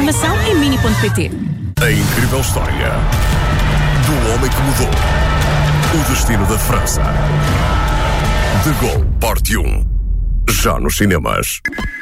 informação em mini.pt. A incrível história do homem que mudou o destino da França. De Gaulle, parte 1. Já nos cinemas.